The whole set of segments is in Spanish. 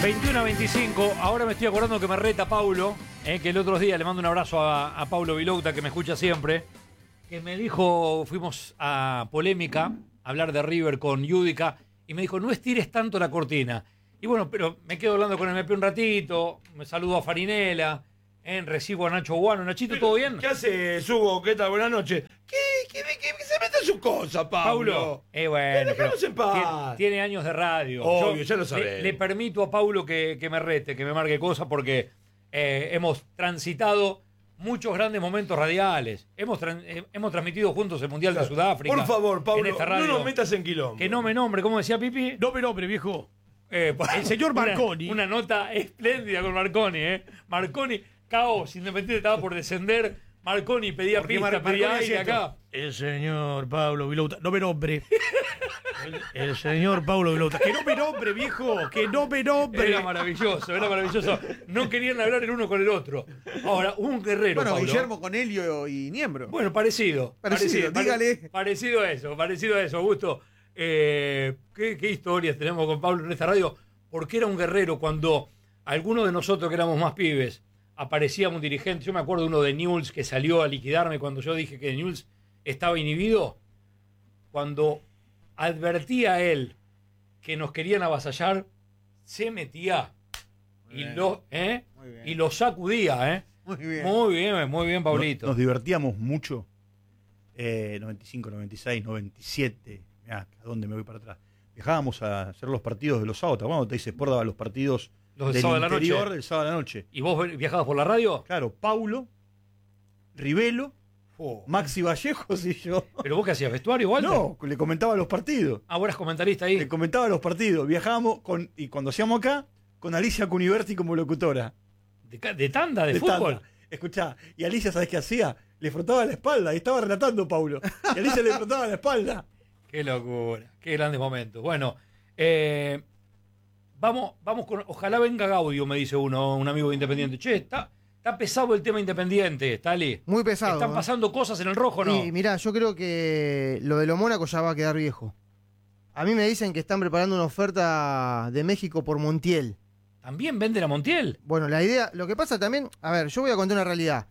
21-25, ahora me estoy acordando que me reta Paulo, que el otro día le mando un abrazo a Paulo Vilouta, que me escucha siempre, que me dijo, fuimos a Polémica, a hablar de River con Yudica, y me dijo, no estires tanto la cortina. Y bueno, pero me quedo hablando con MP un ratito, me saludo a Farinela, recibo a Nacho Guano. Nachito, ¿todo bien? ¿Qué hace, Hugo? ¿Qué tal? Buenas noches. ¿Qué se mete en su cosa, Paulo? Bueno, dejamos en paz. Tiene años de radio. Obvio, ya lo sabés. Le permito a Paulo que me rete, que me marque cosas, porque hemos transitado muchos grandes momentos radiales. Hemos transmitido juntos el Mundial de Sudáfrica. Por favor, Paulo, en esta radio. no nos metas en quilombo. Que no me nombre, ¿cómo decía Pipi? No me nombre, viejo. El señor Marconi. Una nota espléndida con Marconi, Marconi, caos, Independiente estaba por descender. Marconi pedía pista, pedía aire acá. El señor Pablo Vilouta. No me nombre. El señor Pablo Vilouta. Que no me nombre, viejo. Que no me nombre. Era maravilloso, era maravilloso. No querían hablar el uno con el otro. Ahora, un guerrero, bueno, Pablo. Guillermo con Helio y Niembro. Bueno, parecido, dígale. Parecido a eso, Augusto. ¿Qué historias tenemos con Pablo en esta radio? Porque era un guerrero cuando algunos de nosotros que éramos más pibes aparecíamos un dirigente. Yo me acuerdo de uno de Newell's que salió a liquidarme cuando yo dije que Newell's estaba inhibido. Cuando advertía a él que nos querían avasallar, se metía y lo sacudía. Muy bien, Pablito. Nos divertíamos mucho. 95, 96, 97. Mirá, ¿a dónde me voy para atrás? Viajábamos a hacer los partidos de los sábados. Cuando te dice Sport daba los partidos del sábado interior del sábado a la noche. ¿Y vos viajabas por la radio? Claro, Paulo, Rivelo, Maxi Vallejos y yo. ¿Pero vos qué hacías, vestuario, Walter? No, le comentaba los partidos. Ah, vos eras comentarista ahí. Le comentaba los partidos. Viajábamos y cuando hacíamos acá, con Alicia Cuniverti como locutora. ¿De tanda, de fútbol? Tanda. Escuchá, y Alicia, ¿sabés qué hacía? Le frotaba la espalda y estaba relatando Paulo. Y Alicia le frotaba la espalda. Qué locura, qué grandes momentos. Bueno, vamos con. Ojalá venga Gaudio, me dice un amigo de Independiente. Che, está pesado el tema Independiente, Tali. Muy pesado. ¿Están pasando cosas en el rojo, no? Y mirá, yo creo que lo de lo Mónaco ya va a quedar viejo. A mí me dicen que están preparando una oferta de México por Montiel. ¿También venden a Montiel? Bueno, la idea, lo que pasa también, a ver, yo voy a contar una realidad.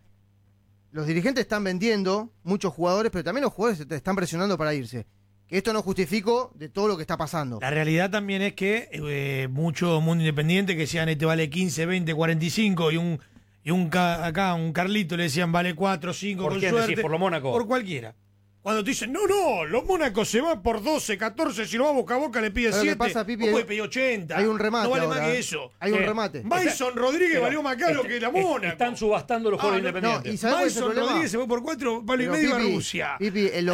Los dirigentes están vendiendo muchos jugadores, pero también los jugadores te están presionando para irse. Que esto no justifico de todo lo que está pasando. La realidad también es que mucho mundo independiente que decían este vale 15, 20, 45 y un Carlito le decían vale 4, 5 ¿Por con qué suerte. decís, por lo Mónaco? Por cualquiera. Cuando te dicen, no, los Mónacos se van por 12, 14, si lo va boca a boca le pide 7, pasa, Pipi, puede pedir 80. hay un remate. No vale ahora, más que eso. Hay un remate. Bison Rodríguez valió más caro que la Mónaco. Están subastando los jugadores independientes. No, ¿y sabés cuál es el Bison problema? Rodríguez se fue por 4, vale y medio a Rusia. Pipi, el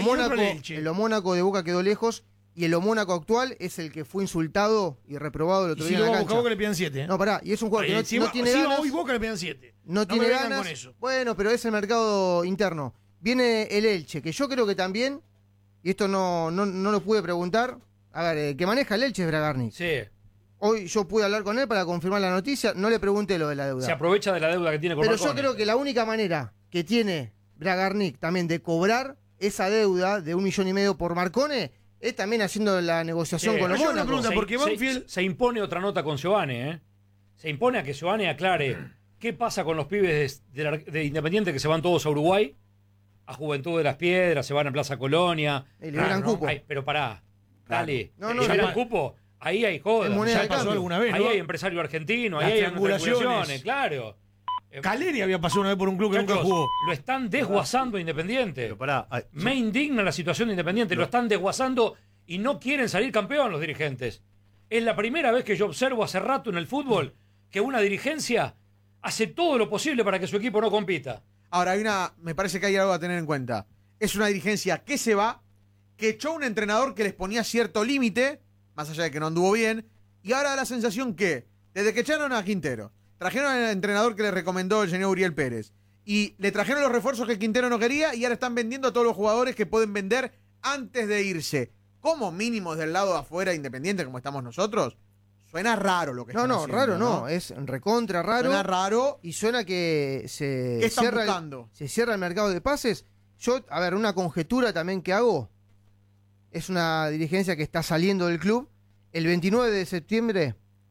Mónaco de Boca quedó lejos y el Mónaco actual es el que fue insultado y reprobado el otro Y día si en lo la va a cancha. Boca le pidan 7. No, pará, y es un jugador que no tiene si ganas. hoy Boca le pidan 7. No tiene me vengan ganas. con eso. Bueno, pero es el mercado interno. Viene el Elche, que yo creo que también, y esto no lo pude preguntar, a ver, el que maneja el Elche es Bragarnik. Sí. Hoy yo pude hablar con él para confirmar la noticia, no le pregunté lo de la deuda. Se aprovecha de la deuda que tiene con Pero Marconi. yo creo que la única manera que tiene Bragarnik también de cobrar esa deuda de 1,5 millones por Marcone es también haciendo la negociación Sí, con los yo una Mónacos. pregunta, porque Banfield- se impone otra nota con Giovanni, Se impone a que Giovanni aclare qué pasa con los pibes de Independiente que se van todos a Uruguay, a Juventud de las Piedras, se van a Plaza Colonia. Y liberan cupo. Ay, pero pará, dale. No, no, ¿Liberan no. cupo? Ahí hay jodas. Es moneda Ya de pasó cambio. alguna vez, Ahí ¿no? hay empresario argentino, Las ahí hay triangulaciones. triangulaciones, claro. Caleri había pasado una vez por un club que nunca Muchachos, jugó. lo están desguazando a Independiente. Pero pará, Me indigna la situación de Independiente. Lo están desguazando y no quieren salir campeón los dirigentes. Es la primera vez que yo observo hace rato en el fútbol que una dirigencia hace todo lo posible para que su equipo no compita. Ahora, me parece que hay algo a tener en cuenta. Es una dirigencia que se va, que echó a un entrenador que les ponía cierto límite, más allá de que no anduvo bien, y ahora da la sensación que, desde que echaron a Quintero, trajeron al entrenador que les recomendó el señor Uriel Pérez, y le trajeron los refuerzos que Quintero no quería, y ahora están vendiendo a todos los jugadores que pueden vender antes de irse. Como mínimo del lado de afuera, Independiente, como estamos nosotros, suena raro lo que están haciendo. Raro no, es recontra raro. Suena raro. Y suena que ¿Qué se están cierra, buscando? se cierra el mercado de pases. Yo, a ver, una conjetura también que hago, es una dirigencia que está saliendo del club. El 29 de septiembre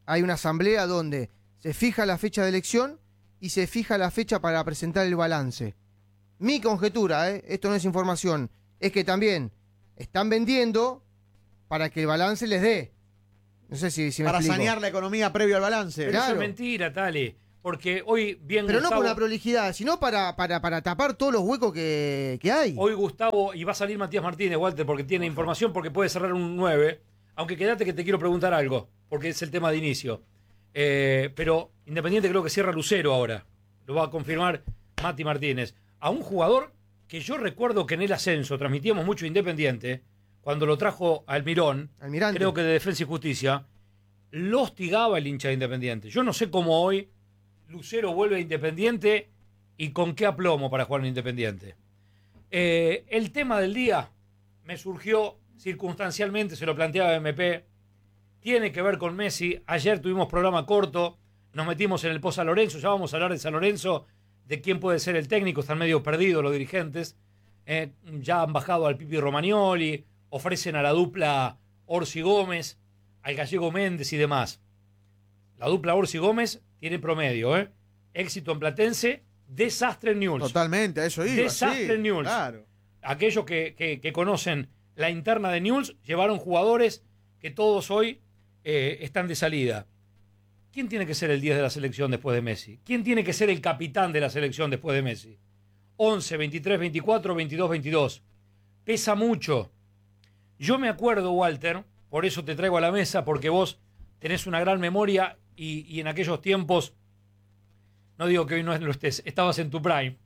hay una asamblea donde se fija la fecha de elección y se fija la fecha para presentar el balance. Mi conjetura, esto no es información, es que también están vendiendo para que el balance les dé. No sé si me Para explico. sanear la economía previo al balance. Pero eso Claro. es mentira, Tale. Porque hoy bien Pero no Gustavo, por la prolijidad, sino para tapar todos los huecos que hay. hoy Gustavo, y va a salir Matías Martínez, Walter, porque tiene información, porque puede cerrar un 9. Aunque quédate que te quiero preguntar algo, porque es el tema de inicio. Pero Independiente creo que cierra Lucero ahora. Lo va a confirmar Mati Martínez. A un jugador que yo recuerdo que en el ascenso transmitíamos mucho Independiente, cuando lo trajo Almirón, Almirante. creo que de Defensa y Justicia, lo hostigaba el hincha de Independiente. Yo no sé cómo hoy Lucero vuelve a Independiente y con qué aplomo para jugar en Independiente. El tema del día me surgió circunstancialmente, se lo planteaba MP, tiene que ver con Messi. Ayer tuvimos programa corto, nos metimos en el post San Lorenzo, ya vamos a hablar de San Lorenzo, de quién puede ser el técnico, están medio perdidos los dirigentes. Ya han bajado al Pipi Romagnoli, ofrecen a la dupla Orsi Gómez, al gallego Méndez y demás. La dupla Orsi Gómez tiene promedio, éxito en Platense, desastre en Newell's. Totalmente, a eso iba. Desastre sí, en Newell's. Claro. Aquellos que conocen la interna de Newell's llevaron jugadores que todos hoy están de salida. ¿Quién tiene que ser el 10 de la selección después de Messi? ¿Quién tiene que ser el capitán de la selección después de Messi? 11, 23, 24, 22, 22. Pesa mucho. Yo me acuerdo, Walter, por eso te traigo a la mesa, porque vos tenés una gran memoria y en aquellos tiempos, no digo que hoy no lo estés, estabas en tu prime,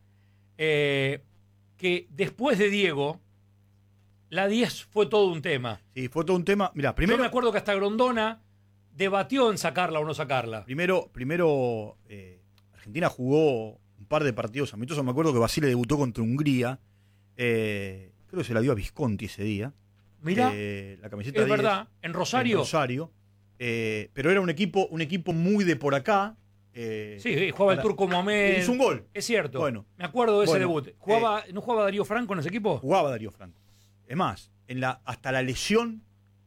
que después de Diego, la 10 fue todo un tema. Sí, fue todo un tema. Mirá, Yo primero. me acuerdo que hasta Grondona debatió en sacarla o no sacarla. Primero, Argentina jugó un par de partidos amistosos. Me acuerdo que Basile debutó contra Hungría. Creo que se la dio a Visconti ese día. Mirá, La camiseta es 10, verdad, en Rosario. en Rosario. Pero era un equipo muy de por acá. Sí, jugaba el Turco Mohamed. Hizo un gol. Es cierto. Bueno. Me acuerdo de ese Bueno, debut. ¿No jugaba Darío Franco en ese equipo? Jugaba Darío Franco. Es más, hasta la lesión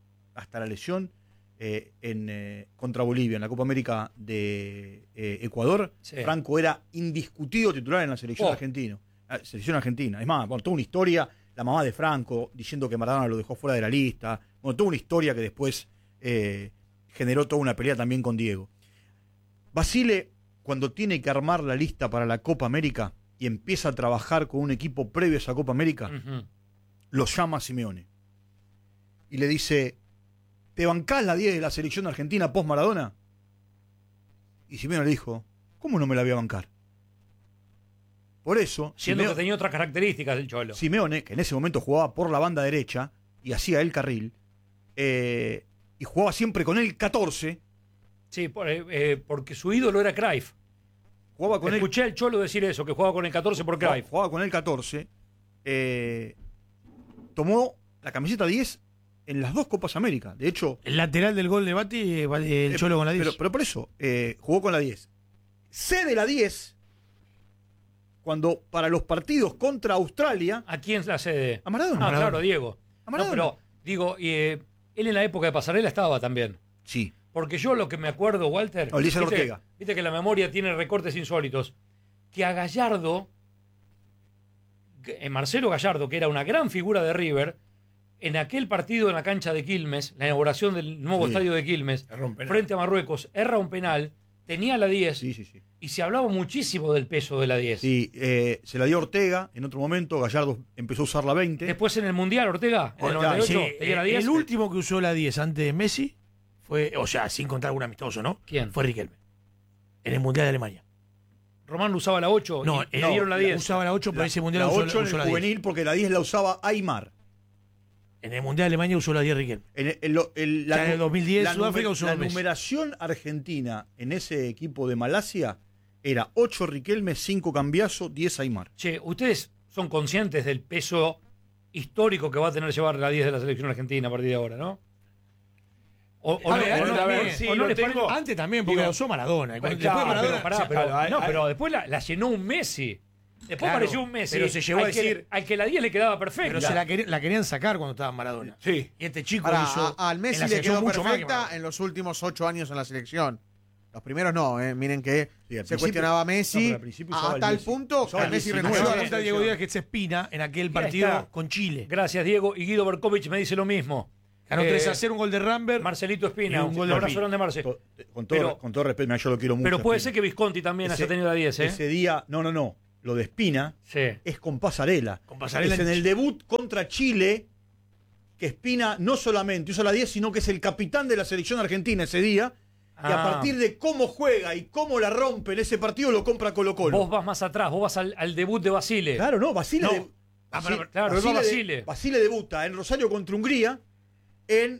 contra Bolivia en la Copa América de Ecuador, Sí. Franco era indiscutido titular en la selección argentina. Selección argentina. Es más, bueno, toda una historia, la mamá de Franco diciendo que Maradona lo dejó fuera de la lista. Bueno, toda una historia que después generó toda una pelea también con Diego. Basile, cuando tiene que armar la lista para la Copa América y empieza a trabajar con un equipo previo a esa Copa América, Ujú. lo llama a Simeone y le dice: ¿te bancás la 10 de la selección argentina post Maradona? Y Simeone le dijo: ¿cómo no me la voy a bancar? Por eso Siendo que tenía otras características el Cholo. Simeone, que en ese momento jugaba por la banda derecha y hacía el carril, y jugaba siempre con el 14, Sí, porque su ídolo era Cruyff. jugaba con Escuché al Cholo decir eso, que jugaba con el 14 por Cruyff. jugaba con el 14, tomó la camiseta 10 en las dos Copas América. De hecho, El lateral del gol de Bati, el Cholo con la 10. pero por eso, jugó con la 10. Cede la 10 cuando para los partidos contra Australia, ¿A quién la cede? a Maradona. Ah, Maradona. claro, Diego. A Maradona. No, pero digo, él en la época de Pasarela estaba también. Sí. Porque yo lo que me acuerdo, Walter. O Eliezer viste- Ortega. Viste que la memoria tiene recortes insólitos. Que a Gallardo, Marcelo Gallardo, que era una gran figura de River, en aquel partido en la cancha de Quilmes, la inauguración del nuevo Sí. estadio de Quilmes, Erra un penal. frente a Marruecos, erra un penal, tenía la 10 Sí, sí, sí. y se hablaba muchísimo del peso de la 10. Sí, se la dio Ortega en otro momento, Gallardo empezó a usar la 20. Después en el Mundial, Ortega, en el Ortega, 98, Sí, tenía la 10. el último que usó la 10 antes de Messi fue, o sea, sin contar algún amistoso, ¿no? ¿Quién? Fue Riquelme. En el Mundial de Alemania. Román usaba la 8 No, y le dieron la 10. Usaba la 8, pero ese Mundial la usó, 8 en usó el la 10. juvenil porque la 10 la usaba Aymar. En el Mundial de Alemania usó la 10 Riquelme. En Ya en el 2010 la Sudáfrica usó la Messi. numeración argentina en ese equipo de Malasia era 8 Riquelme, 5 Cambiaso, 10 Aymar. Che, ¿ustedes son conscientes del peso histórico que va a tener llevar la 10 de la selección argentina a partir de ahora, no? O A ver, no, a ver, también, sí, o no lo les parece- tengo. Antes también, porque Digo, la usó Maradona. Y cuando- claro, después Maradona. Pero pará, Sí, pero, claro, no, hay- pero después la llenó un Messi. Después Claro, apareció un Messi pero se llegó al a decir- al que la 10 le quedaba perfecta. Pero la querían sacar cuando estaba Maradona. Sí. Y este chico Pará, hizo. al en Messi la le selección quedó mucho más que perfecta Maradona. en los últimos 8 años en la selección. Los primeros no, miren que Sí, al se principio- cuestionaba a no, Messi pero al principio usaba a el tal Messi. punto que Usaba el Messi 19. Me renunció a la pregunta Diego selección. Díaz que se espina en aquel Ahí partido está. con Chile. Gracias, Diego. Y Guido Berkovich me dice lo mismo. Ganó Eh, 3-0, un gol de Rambert. Marcelito Espina, Y un un gol de abrazo Ortiz. grande, Marce. Con todo respeto, mira, yo lo quiero mucho. Pero puede Espina. ser que Visconti también haya tenido la 10, ¿eh? Ese día, no. Lo de Espina Sí. es con Pasarela. Con Pasarela Es en en el debut contra Chile que Espina no solamente usa la 10, sino que es el capitán de la selección argentina ese día. Y a Ah. partir de cómo juega y cómo la rompe en ese partido, lo compra Colo-Colo. Vos vas más atrás, vos vas al debut de Basile. Claro, no, Basile. No. Basile- claro, él va a Basile. Basile debuta en Rosario contra Hungría en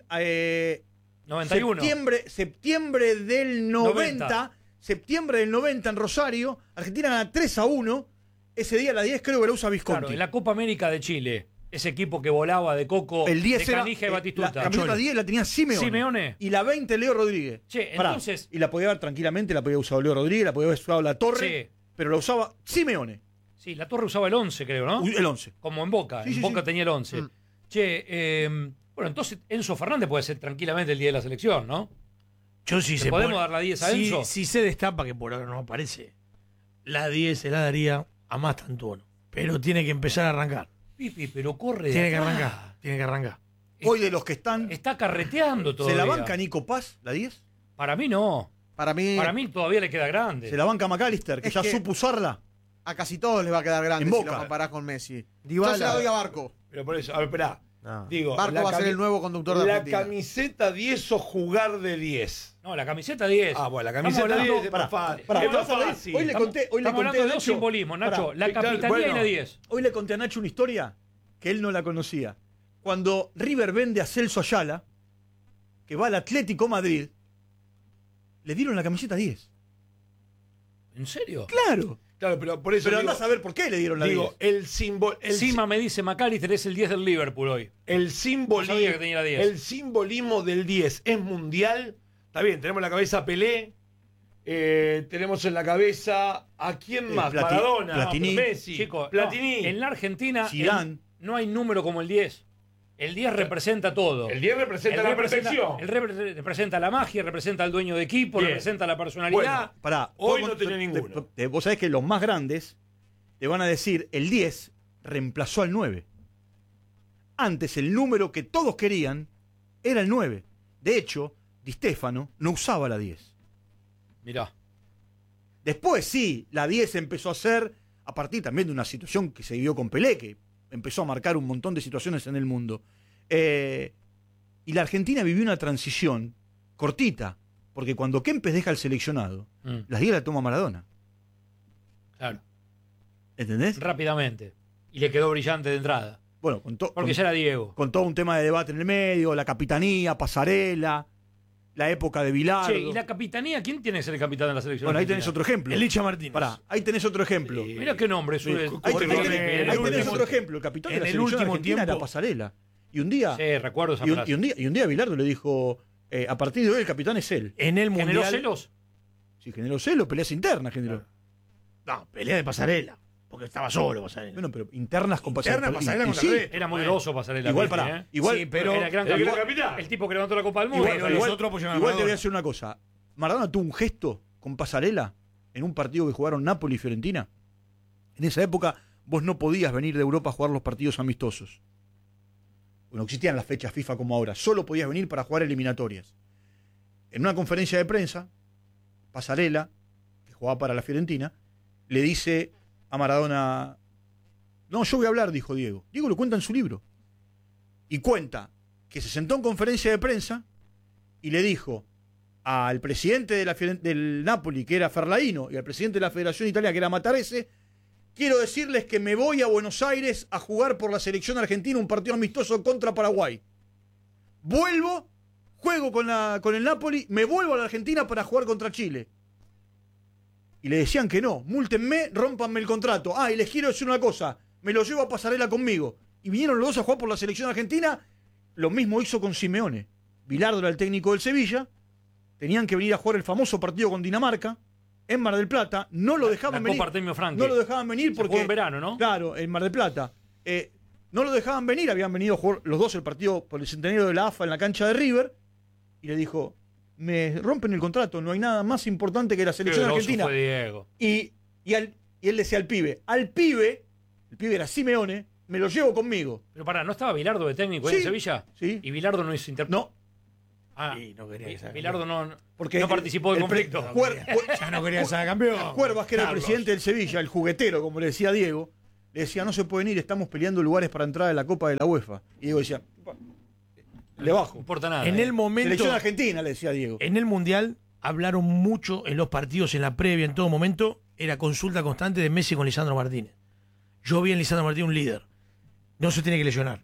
91. septiembre del 90. Septiembre del 90 en Rosario. Argentina gana 3-1. Ese día la 10 creo que la usa Visconti. Claro, en la Copa América de Chile. Ese equipo que volaba de Coco, El 10 de era, Canija y Batistuta. La camiseta 10 la tenía Simeone. Simeone. Y la 20 Leo Rodríguez. Che, Pará, entonces- y la podía haber tranquilamente, la podía haber usado Leo Rodríguez, la podía haber usado La Torre, Sí. pero la usaba Simeone. Sí, la Torre usaba el 11, creo, ¿no? El 11. Como en Boca. Sí, en sí, Boca sí. tenía el 11. Mm. Che, bueno, entonces Enzo Fernández puede ser tranquilamente el día de la selección, ¿no? Yo sí ¿Le se podemos pone- dar la 10 a si, Enzo? si se destapa, que por ahora no aparece, la 10 se la daría a más Tantuono. Pero tiene que empezar a arrancar. Pipi, pero corre. de Tiene que acá. arrancar. Tiene que arrancar. Hoy de los que están, Está carreteando todavía. ¿se la banca Nico Paz, la 10? Para mí no. Para mí, Para mí todavía le queda grande. ¿Se la banca McAllister, que Es ya que- supo usarla? a casi todos les va a quedar grande En si Boca. lo comparás con Messi. Dybala. Yo se la doy a Barco. Pero por eso, a ver, esperá. No. Digo, Barco la va a ser cami- el nuevo conductor de La Argentina. camiseta 10 o jugar de 10. No, la camiseta 10. Ah, bueno, la Estamos camiseta hablando- 10 es más fácil. Pará, Es más vamos a ver, fácil. hoy le conté, Estamos a hablando de dos Nacho. simbolismos, Nacho. Pará, La capitanía bueno. y la 10. Hoy le conté a Nacho una historia que él no la conocía. Cuando River vende a Celso Ayala, que va al Atlético Madrid, le dieron la camiseta 10. ¿En serio? Claro. Claro, pero por eso Pero digo, andás a ver por qué le dieron la 10. digo, el símbolo. Encima me dice McAllister es el 10 del Liverpool hoy. El No sabía que tenía la 10. el simbolismo del 10 es mundial. Está bien, tenemos en la cabeza a Pelé, tenemos en la cabeza a quién más, Maradona, Platini. Messi, Chicos, Platini. no, en la Argentina Zidane. no hay número como el 10. El 10 representa todo. El 10 representa El la representa- perfección. El representa la magia, representa al dueño de equipo, Bien. representa la personalidad. Bueno, Pará, Hoy vos- no tenía ninguno. Vos sabés que los más grandes te van a decir el 10 reemplazó al 9. Antes el número que todos querían era el 9. De hecho, Di Stéfano no usaba la 10. Mirá. Después sí, la 10 empezó a ser, a partir también de una situación que se vivió con Pelé, que empezó a marcar un montón de situaciones en el mundo. Y la Argentina vivió una transición cortita, porque cuando Kempes deja el seleccionado, Mm, las 10 la toma Maradona. claro. ¿Entendés? Rápidamente. Y le quedó brillante de entrada. Bueno, Porque ya era Diego. con todo un tema de debate en el medio, la capitanía, Pasarela, la época de Bilardo. Che, ¿y la capitanía? ¿Quién tiene que ser el capitán de la selección? Bueno, ahí argentina? tenés otro ejemplo. El Licha Martínez. Pará, ahí tenés otro ejemplo. Mirá qué nombre. Ahí tenés otro ejemplo. El capitán de en la el selección último argentina era tiempo- Pasarela. Y un día, Sí, recuerdo esa y frase. un día Bilardo le dijo, a partir de hoy el capitán es él. En el ¿Generó Mundial. celos? Si generó celo, peleas internas generó. No, pelea de pasarela. Porque estaba solo Pasarela. Bueno, pero internas con Interna, Pasarela y contra sí, Rey. Era muy groso pasarela. Igual Messi, para, igual, Sí, pero- Era el gran el capitán. gran capitán. El tipo que levantó la Copa del Mundo. Pero los otros apoyan a igual te voy a Maradona. decir una cosa. Maradona tuvo un gesto con Pasarela en un partido que jugaron Napoli y Fiorentina. En esa época vos no podías venir de Europa a jugar los partidos amistosos. No existían las fechas FIFA como ahora. Solo podías venir para jugar eliminatorias. En una conferencia de prensa, Pasarela, que jugaba para la Fiorentina, le dice a Maradona: no, yo voy a hablar, dijo Diego. Diego lo cuenta en su libro. Y cuenta que se sentó en conferencia de prensa y le dijo al presidente del Napoli, que era Ferlaino, y al presidente de la Federación Italiana, que era Matarese: quiero decirles que me voy a Buenos Aires a jugar por la selección argentina un partido amistoso contra Paraguay. Vuelvo, juego con el Napoli, me vuelvo a la Argentina para jugar contra Chile. Y le decían que no, múltenme, rómpanme el contrato. Ah, y les quiero decir una cosa, me lo llevo a Pasarela conmigo. Y vinieron los dos a jugar por la selección argentina. Lo mismo hizo con Simeone. Bilardo era el técnico del Sevilla. Tenían que venir a jugar el famoso partido con Dinamarca. en Mar del Plata, no lo dejaban la venir. Copa Artemio Franchi. No lo dejaban venir Se porque. jugó en verano, ¿no? Claro, en Mar del Plata. No lo dejaban venir, habían venido a jugar los dos el partido por el centenario de la AFA en la cancha de River. Y le dijo: me rompen el contrato, no hay nada más importante que la selección Qué argentina. groso fue Diego. Y él decía al pibe, el pibe era Simeone, me lo llevo conmigo. Pero pará, ¿no estaba Bilardo de técnico Sí, en Sevilla? sí. Y Bilardo no hizo intérprete. No, Ah, Sí, no quería que sea Bilardo no porque no participó del conflicto. Ya no quería ser campeón. Cuervas, que era el Carlos. presidente del Sevilla, el juguetero, como le decía Diego, le decía: no se pueden ir, estamos peleando lugares para entrar a la Copa de la UEFA. Y Diego decía: le No bajo. importa nada. En el momento, Selección argentina, le decía Diego. en el Mundial, hablaron mucho en los partidos, en la previa, en todo momento, era consulta constante de Messi con Lisandro Martínez. Yo vi en Lisandro Martínez un líder. No se tiene que lesionar.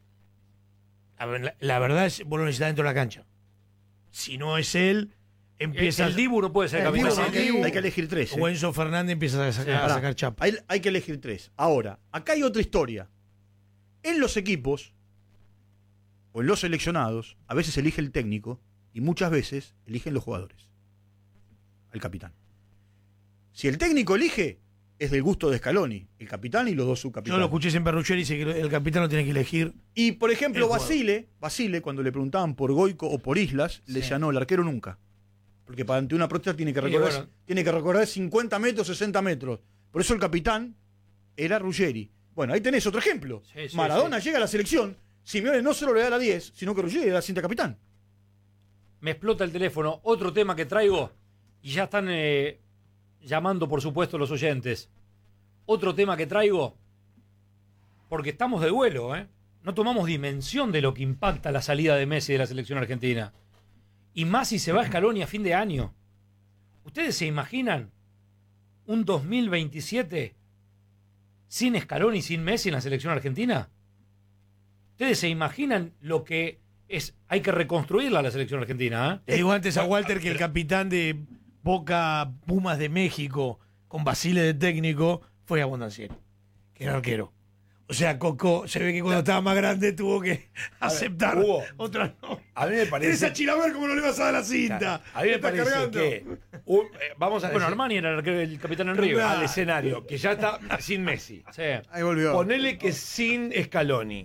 La verdad es, vos lo necesitas dentro de la cancha. Si no es él, empieza El Dibu no puede ser El capitán. Dibu, ¿eh? el Dibu. Hay que elegir tres. o Enzo Fernández empieza a sacar, Pará, a sacar chapa. hay que elegir tres. Ahora, acá hay otra historia. En los equipos, o en los seleccionados, a veces elige el técnico y muchas veces eligen los jugadores. Al capitán. Si el técnico elige, es del gusto de Scaloni, el capitán y los dos Yo subcapitanes. lo escuché siempre a Ruggeri, dice que el capitán lo tiene que elegir. Y, por ejemplo, El jugador. Basile, cuando le preguntaban por Goico o por Islas, le decía: no, el arquero nunca. Porque para ante una protesta tiene que recorrer 50 metros, 60 metros. Por eso el capitán era Ruggeri. Bueno, ahí tenés otro ejemplo. Sí, sí, Maradona sí. llega a la selección, Simeone no solo le da la 10, sino que Ruggeri le da cinta capitán. Me explota el teléfono. Otro tema que traigo, y ya están llamando, por supuesto, los oyentes. Otro tema que traigo, porque estamos de duelo, ¿eh? No tomamos dimensión de lo que impacta la salida de Messi de la selección argentina. Y más si se va a Scaloni a fin de año. ¿Ustedes se imaginan un 2027 sin Scaloni y sin Messi en la selección argentina? ¿Ustedes se imaginan lo que es? Hay que reconstruirla la selección argentina, ¿eh? Le digo antes a Walter que el capitán de Boca Pumas de México, con Basile de técnico, fue Abondancieri, que era arquero. O sea, Coco se ve que cuando estaba más grande tuvo que aceptar Hugo, otra no. A mí me parece. Esa Chilaver, ¿cómo no le vas a dar la cinta? A mí me Está parece cargando. que. Vamos a Bueno, decir Armani era el capitán en River. al escenario, que ya está sin Messi. Sí. Ahí volvió. Ponele que sin Scaloni.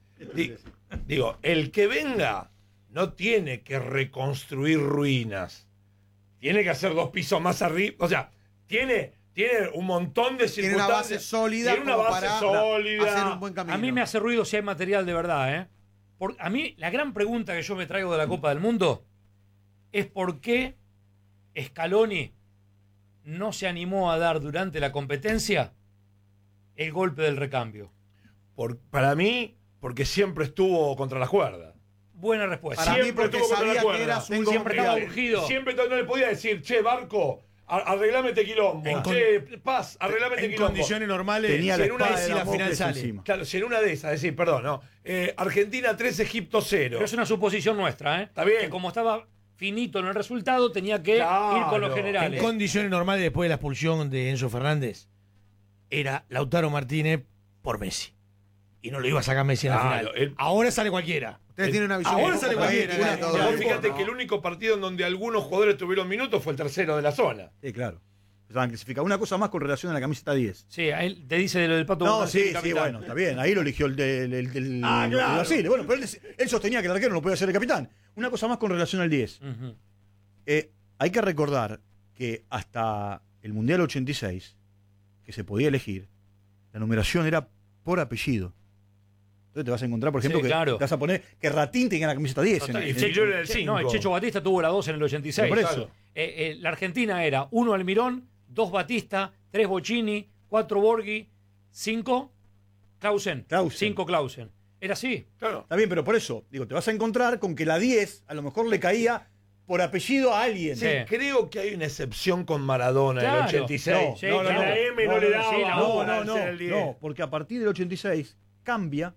Digo, el que venga no tiene que reconstruir ruinas. Tiene que hacer 2 pisos más arriba. O sea, tiene un montón de Tiene una circunstancias. base sólida Tiene una como base para sólida. hacer un buen camino. A mí me hace ruido si hay material de verdad, ¿eh? A mí la gran pregunta que yo me traigo de la Copa del Mundo es por qué Scaloni no se animó a dar durante la competencia el golpe del recambio. Para mí, porque siempre estuvo contra las cuerdas. Buena respuesta. Para mí, Siempre porque estuvo contra sabía la que cuerda. era su Siempre estaba urgido. Siempre no le podía decir: che, Barco, arreglame este quilombo. En Che, Paz, arreglame este En quilombo. condiciones normales, Tenía la en una espada de de la Damocles final sale. encima. Claro, si en una de esas, decir, perdón, no. Argentina 3, Egipto 0. Pero es una suposición nuestra, ¿eh? Está bien. Que como estaba finito en el resultado, tenía que Claro. ir con los en generales. condiciones normales, después de la expulsión de Enzo Fernández, era Lautaro Martínez por Messi. Y no lo iba a sacar Messi en la Claro, final. Ahora sale cualquiera. Ustedes tienen una visión. Ahora un poco sale cualquiera, política de claro. todo Vos esto, fíjate ¿no? que el único partido en donde algunos jugadores tuvieron minutos fue el tercero de la zona. Sí, claro. Estaban clasificados. Una cosa más con relación a la camiseta 10. Sí, a él te dice de lo del Pato No, Bondancieri, sí, capitán. bueno, está bien. Ahí lo eligió el Ah, claro. Brasil. Bueno, pero él sostenía que el arquero no podía ser el capitán. Una cosa más con relación al 10. Ujú. Hay que recordar que hasta el Mundial 86, que se podía elegir, la numeración era por apellido. Entonces te vas a encontrar, por ejemplo, Sí, que claro. te vas a poner que Ratín tenga la camiseta 10. Total, el el Checho era el No, el 5. Checho Batista tuvo la 2 en el 86. Por eso. La Argentina era 1 Almirón, 2 Batista, 3 Bocchini, 4 Borghi, 5 Clausen. Clausen. 5 Clausen. Era así. Claro. Está bien, pero por eso, digo, te vas a encontrar con que la 10 a lo mejor le caía por apellido a alguien. Sí. Creo que hay una excepción con Maradona en Claro. el 86. No, Sí, no, claro. la M no le daba. sí, la No, U, no, no, ser el 10. no, porque a partir del 86 cambia,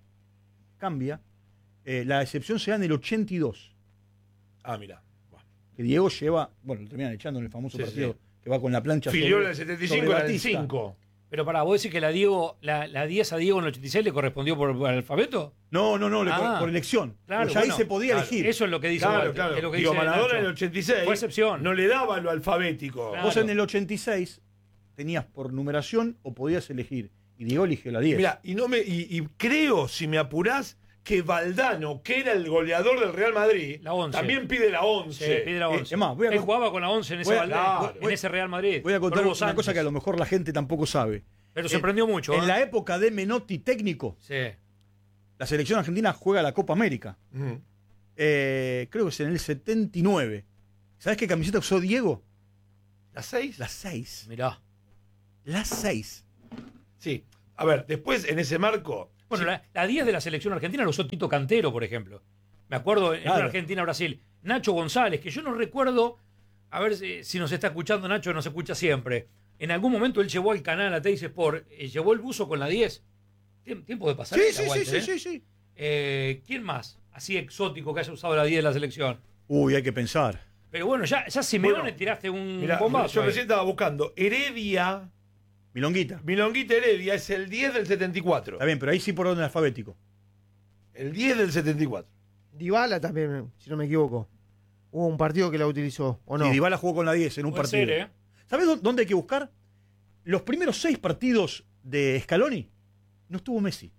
la excepción se da en el 82, Ah, mira. que Diego lleva, bueno, lo terminan echando en el famoso Sí, partido sí. que va con la plancha Filiol en sobre- el 75 sobre era el Batista. 5. Pero pará, ¿vos decís que la 10 a Diego en el 86 le correspondió por alfabeto? No, Ah. por elección. Claro, ya bueno, ahí se podía claro, elegir. Eso es lo que dice Claro, Walter, claro. es lo que Digo, dice Maradona Nacho. en el 86 Fue excepción. no le daba lo alfabético. Claro. Vos en el 86 tenías por numeración o podías elegir. Y Diego eligió la 10. Mira, y creo, si me apurás, que Valdano, que era el goleador del Real Madrid, La 11. también pide la 11. Sí, pide la 11. es más, voy a Él con- jugaba con la 11 en ese, voy a- Valdés, claro, en ese Real Madrid. Voy a contar Con una Hugo Sánchez. cosa que a lo mejor la gente tampoco sabe. Pero se prendió mucho. En la época de Menotti técnico, Sí. la selección argentina juega la Copa América. Ujú. Creo que es en el 79. ¿Sabés qué camiseta usó Diego? ¿La 6? La 6. Mirá. La 6. Sí. A ver, después en ese marco. Bueno, la 10 de la selección argentina lo usó Tito Cantero, por ejemplo. Me acuerdo en Claro. Argentina-Brasil. Nacho González, que yo no recuerdo, a ver si nos está escuchando Nacho, nos escucha siempre. En algún momento él llevó al canal a Teis Sport, llevó el buzo con la 10. Tiempo de pasar. Sí. ¿Quién más? Así exótico que haya usado la 10 de la selección. Uy, hay que pensar. Pero bueno, ya Simeone Bueno, tiraste un Mirá, bombazo. yo ahí. recién estaba buscando. Heredia, Milonguita. Milonguita Heredia es el 10 del 74. Está bien, pero ahí sí por orden alfabético. El 10 del 74. Dybala también, si no me equivoco. Hubo un partido que la utilizó, ¿o no? Sí, Dybala jugó con la 10 en un Puede partido. ser, ¿eh? ¿Sabés dónde hay que buscar? Los primeros 6 partidos de Scaloni no estuvo Messi.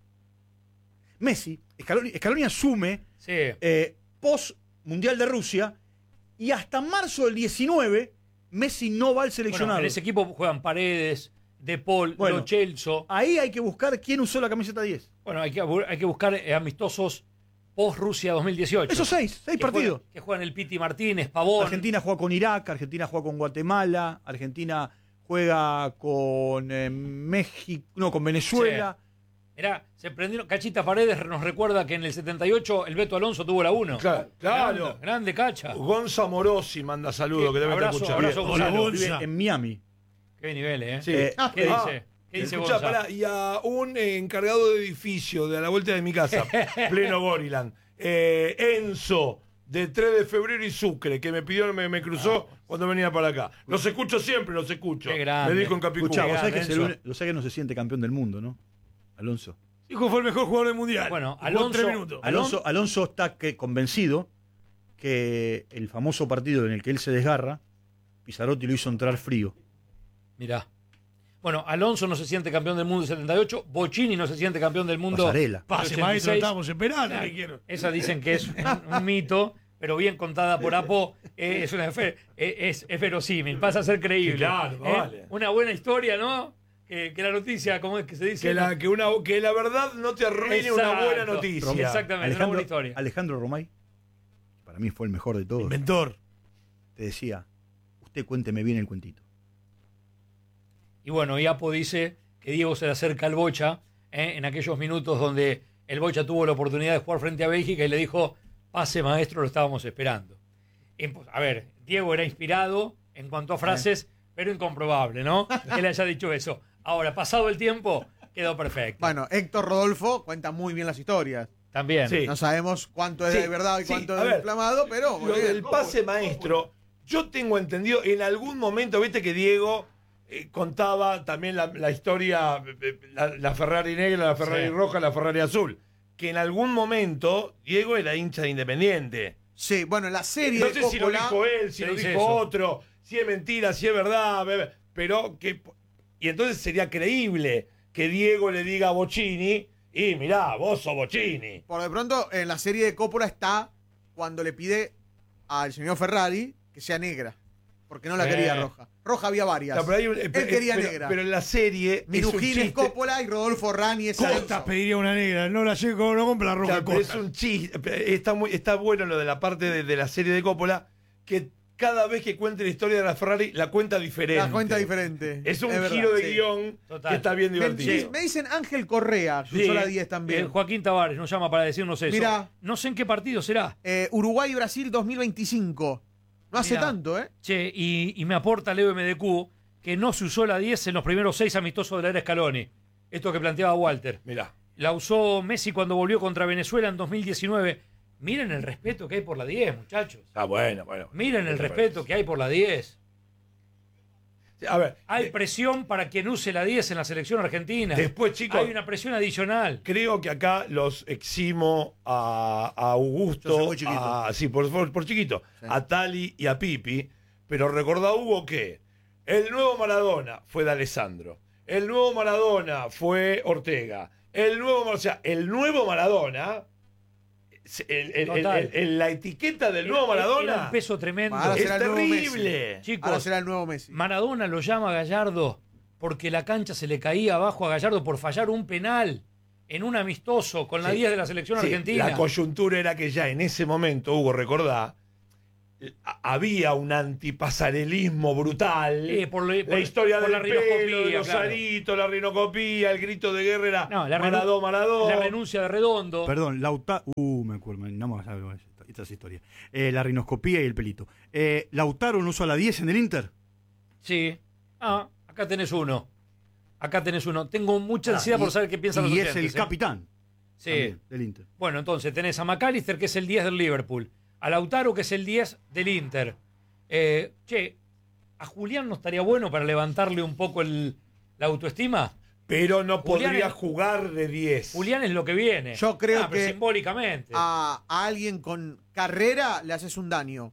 Scaloni asume Sí. post Mundial de Rusia y hasta marzo del 19 Messi no va al Bueno, seleccionado. en ese equipo juegan Paredes, De Paul, Bueno. Lo Celso. Ahí hay que buscar quién usó la camiseta 10. Bueno, hay que buscar amistosos post-Rusia 2018. Esos 6 Que partidos. que juegan el Piti Martínez, Pavón. Argentina juega con Irak, Argentina juega con Guatemala, Argentina juega con México, no, con Venezuela. Mirá, se prendieron. Cachita Paredes nos recuerda que en el 78 el Beto Alonso tuvo la 1. Claro. Grande Cacha. Gonza Morosi manda saludos, que debe estar Abrazo, escuchando. abrazo, Bien. Gonzalo. Vive en Miami. Qué nivel, ¿eh? Sí. ¿Qué dice? ¿Qué dice Escuchá, Gonza? pará, y a un encargado de edificio de a la vuelta de mi casa, pleno Goriland, Enzo, de 3 de febrero y Sucre, que me pidió, me cruzó cuando venía para acá. Los escucho siempre, los escucho. Qué grande. Me dijo en Capicú. Escuchá, vos grande, sabés que, es el Enzo. lo sabés que no se siente campeón del mundo, ¿no? Alonso. Dijo fue el mejor jugador del mundial. Bueno, Jugó Alonso- 3 minutos. Alonso está convencido que el famoso partido en el que él se desgarra, Pizarrotti lo hizo entrar frío. Mirá. Bueno, Alonso no se siente campeón del mundo en 78, Bocini no se siente campeón del mundo. Pasarela. Pase, en maestro, 86. estábamos esperando. Claro, ¿Qué quiero? esa dicen que es un mito, pero bien contada por Apo, es verosímil, pasa a ser creíble. Sí, claro, vale. Una buena historia, ¿no? Que la noticia, ¿cómo es que se dice? Que la verdad no te arruine una Exacto. buena noticia. Exactamente, una buena historia. Alejandro Romay, que para mí fue el mejor de todos, Inventor. te decía, usted cuénteme bien el cuentito. Y bueno, y Apo dice que Diego se le acerca al Bocha en aquellos minutos donde el Bocha tuvo la oportunidad de jugar frente a Bélgica y le dijo, pase maestro, lo estábamos esperando. A ver, Diego era inspirado en cuanto a frases, pero incomprobable, ¿no? Que le haya dicho eso. Ahora, pasado el tiempo, quedó perfecto. Bueno, Héctor Rodolfo cuenta muy bien las historias. También. Sí. No sabemos cuánto es Sí, de verdad y sí, cuánto a es ver, inflamado, pero Lo del pase maestro, yo tengo entendido, en algún momento, viste que Diego contaba también la historia, la Ferrari negra, la Ferrari Sí. roja, la Ferrari azul, que en algún momento Diego era hincha de Independiente. sí, bueno, la serie No de sé si lo Coppola, dijo él, si se lo dice dijo eso. otro, si es mentira, si es verdad, pero que... Y entonces sería creíble que Diego le diga a Bocini, y mirá, vos sos Bocini. por de pronto en la serie de Coppola está cuando le pide al señor Ferrari que sea negra, porque no la Sí. quería roja. Roja había varias. No, pero hay Él quería negra. Pero en la serie... Mirujín es es un chiste. Coppola y Rodolfo Rani es Costas Alonso. pediría una negra. No la llego, no compra la roja. Claro, pero es Costas. un chiste. Está bueno lo de la parte de la serie de Coppola, que cada vez que cuente la historia de la Ferrari, la cuenta diferente. La cuenta diferente. Es un verdad, giro de sí. guión Total. que está bien Me, divertido. me dicen Ángel Correa, que Sí. usó la 10 también. Joaquín Tavares nos llama para decirnos eso. Mirá. No sé en qué partido será. Uruguay y Brasil 2025. No hace Mirá. tanto, ¿eh? Che, y me aporta Leo MDQ que no se usó la 10 en los primeros 6 amistosos de la era Scaloni. Esto que planteaba Walter. Mirá. La usó Messi cuando volvió contra Venezuela en 2019. Miren el respeto que hay por la 10, muchachos. Ah, bueno. Miren el respeto que hay por la 10. A ver, Hay presión para quien use la 10 en la selección argentina. después, chicos, Hay una presión adicional. creo que acá los eximo a Yo Augusto, soy muy chiquito. sí, por chiquito, Sí. a Tali y a Pipi, pero recordá, Hugo, que el nuevo Maradona fue de Alessandro, el nuevo Maradona fue Ortega, el nuevo Maradona, Total. la etiqueta del nuevo Maradona Era un peso tremendo. Ahora es será el nuevo terrible. Ahora Chicos, será el nuevo Messi. Maradona lo llama a Gallardo porque la cancha se le caía abajo a Gallardo por fallar un penal en un amistoso con la Sí. 10 de la selección Sí, argentina. la coyuntura era que ya en ese momento, Hugo, recordá, había un antipasarelismo brutal. La historia por del la rinocopía, pelo, de los claro. aritos, la rinocopía, el grito de guerra era No, la Maradó. La renuncia de Redondo. Perdón, me acuerdo, no me acuerdo estas historias. La rinoscopía y el pelito. Lautaro no usó a la 10 en el Inter. Sí. Acá tenés uno. Tengo mucha ansiedad por saber qué piensan los Y oyentes. es el capitán Sí. también, del Inter. Bueno, entonces tenés a McAllister, que es el 10 del Liverpool. A Lautaro, que es el 10 del Inter. ¿A Julián no estaría bueno para levantarle un poco la autoestima? Pero no Julián podría es- jugar de 10. Julián es lo que viene. Yo creo pero que simbólicamente. a alguien con carrera le haces un daño.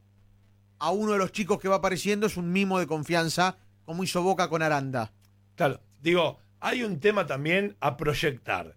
A uno de los chicos que va apareciendo es un mimo de confianza, como hizo Boca con Aranda. Claro, digo, hay un tema también a proyectar.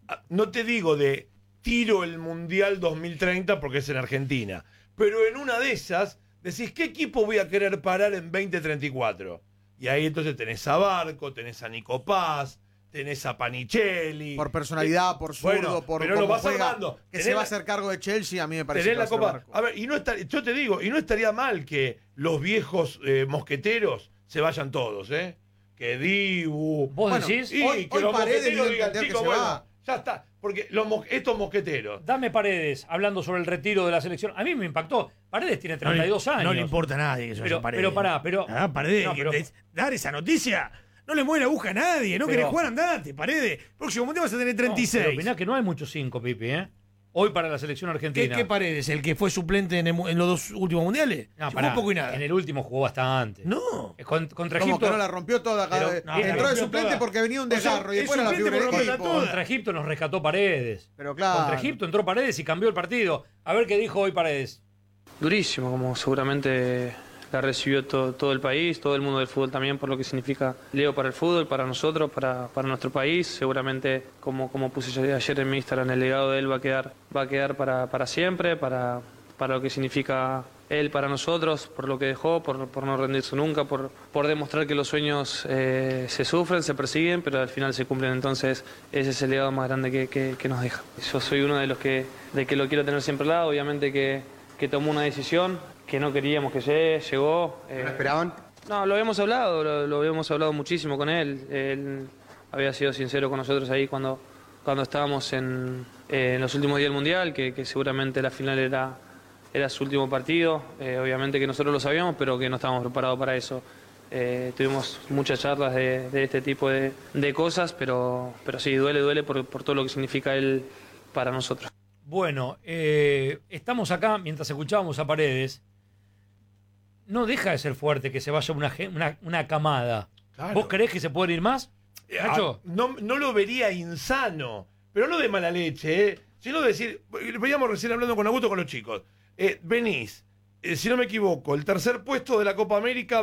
No te digo de tiro el Mundial 2030 porque es en Argentina, pero en una de esas decís, ¿qué equipo voy a querer parar en 2034? Y ahí entonces tenés a Barco, tenés a Nico Paz, tenés a Panicelli. Por personalidad, por zurdo, Bueno, por pero cómo lo vas juega, armando. que Tenés se va a la- hacer cargo de Chelsea, a mí me parece Tenés que va la a ser Copa. Barco. A ver, yo te digo, y no estaría mal que los viejos mosqueteros se vayan todos, ¿eh? Que Dibu. ¿Vos Bueno, decís? Y Hoy- que hoy los Paredes mosqueteros dio a digan, entender que chicos, se bueno, va. ya está. Porque estos mosqueteros. Dame Paredes, hablando sobre el retiro de la selección. A mí me impactó. Paredes tiene 32 años. No le importa a nadie que se vaya Pero, Paredes. pero pará, pero. Paredes, No, pero- dar esa noticia. No le mueve la aguja a nadie. No Pero- querés jugar, andate, Paredes. Próximo mundial vas a tener 36. No, pero opiná que no hay muchos 5, Pipi, ¿eh? Hoy para la selección ¿Qué, argentina. qué Paredes? ¿El que fue suplente en los dos últimos mundiales? No, Si pará, jugó poco y nada. En el último jugó bastante. No. Contra Como Egipto. que no la rompió toda. Pero- Entró no, de la rompió suplente toda. porque venía un O sea, desgarro y es después era la suplente figura del por romperla equipo. toda. Contra Egipto nos rescató Paredes. Pero claro. Contra Egipto entró Paredes y cambió el partido. A ver qué dijo hoy Paredes. Durísimo, como seguramente la recibió todo el país, todo el mundo del fútbol también, por lo que significa Leo para el fútbol, para nosotros, para nuestro país. Seguramente, como puse yo ayer en mi Instagram, el legado de él va a quedar para siempre, para lo que significa él para nosotros, por lo que dejó, por no rendirse nunca, por demostrar que los sueños se sufren, se persiguen, pero al final se cumplen. Entonces ese es el legado más grande que nos deja. Yo soy uno de los que lo quiero tener siempre al lado, obviamente que tomó una decisión que no queríamos que llegue, llegó. ¿No lo esperaban? No, lo habíamos hablado, lo habíamos hablado muchísimo con él. Él había sido sincero con nosotros ahí cuando estábamos en los últimos días del Mundial, que seguramente la final era su último partido. Obviamente que nosotros lo sabíamos, pero que no estábamos preparados para eso. Tuvimos muchas charlas de este tipo de cosas, pero sí, duele por todo lo que significa él para nosotros. Bueno, estamos acá mientras escuchábamos a Paredes. No deja de ser fuerte que se vaya una camada. Claro. ¿Vos creés que se pueden ir más? Nacho. No lo vería insano, pero no de mala leche, sino decir, veníamos recién hablando con Augusto con los chicos. Venís, si no me equivoco, el tercer puesto de la Copa América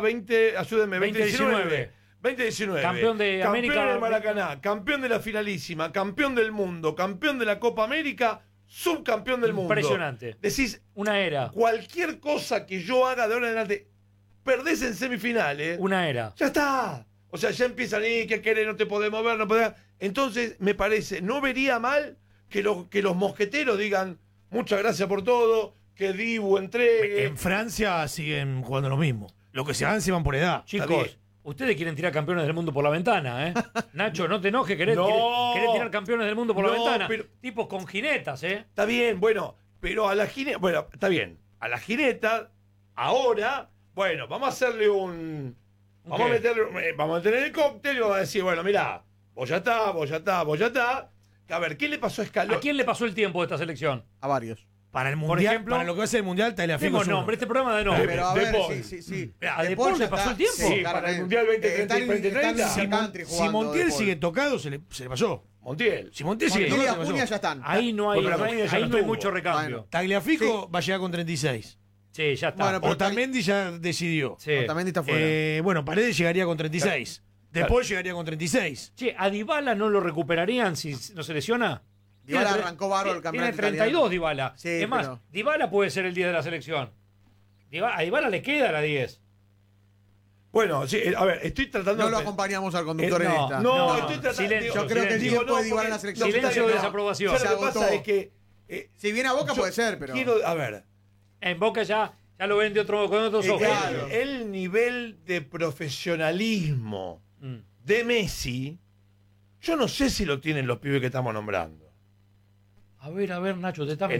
2019. 2019. Campeón de América. Campeón del Maracaná, campeón de la finalísima, campeón del mundo, campeón de la Copa América, subcampeón del mundo. Impresionante. Decís, Una era. cualquier cosa que yo haga de ahora en adelante, perdés en semifinales. Una era. Ya está. O sea, ya empiezan y que querés, no te podés mover, no podés. Entonces, me parece, no vería mal que los mosqueteros digan muchas gracias por todo, que Dibu entregue. En Francia siguen jugando lo mismo. Lo que se van, se van por edad. bien. Chicos, ustedes quieren tirar campeones del mundo por la ventana, ¿eh? Nacho, no te enojes, querés tirar campeones del mundo por la No, ventana. pero- Tipos con jinetas, ¿eh? Está bien, bueno, pero a la jineta, bueno, está bien. A la jineta, ahora, bueno, vamos a hacerle vamos a meterle el cóctel y vamos a decir, bueno, mirá, vos ya está. A ver, ¿qué le pasó a Scaloni? ¿A quién le pasó el tiempo de esta selección? A varios. Para el Por mundial, ejemplo, para lo que va a ser el mundial, Tagliafico demos es uno. nombre, este programa de nombre. Pero a De ver, Paul. sí. Mirá, De De Paul Paul ya se pasó está- el tiempo. sí, Sí, claramente. para el Mundial 2030, Está en- 2030. está en Si, el country si jugando Montiel De Paul. sigue tocado, se le pasó. Montiel. Si Montiel sigue Montiel y tocado, se le Acuña pasó. ya están. Ahí no hay, Porque la Mañana ya ahí no no hay estuvo. mucho recambio. Tagliafico va a llegar con 36. Sí, ya está. Bueno, pero Otamendi ya decidió. Sí. Otamendi está fuera. Bueno, Paredes llegaría con 36. De Paul llegaría con 36. Che, ¿a Dybala no lo recuperarían si no se lesiona? Dybala Tiene arrancó bárbaro el Tiene campeonato 32 italiano. Dybala. Sí, es más, pero- Dybala puede ser el 10 de la selección. A Dybala le queda la 10. Bueno, sí, a ver, estoy tratando No lo de... acompañamos al conductor en no, esta. No, No, estoy tratando... silencio, Yo creo que el silencio. tiempo de Dybala en la porque- selección. Silencio está de bien. desaprobación. Lo que Se pasa agotó. es que... Si viene a Boca yo puede ser, pero. Quiero, a ver, En Boca ya lo ven con otros ojos. claro. el nivel de profesionalismo Mm. de Messi, yo no sé si lo tienen los pibes que estamos nombrando. A ver, Nacho, te estás